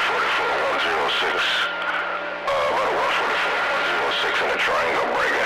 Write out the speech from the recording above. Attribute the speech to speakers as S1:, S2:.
S1: 144, 106. About a 144, 106 in the triangle break.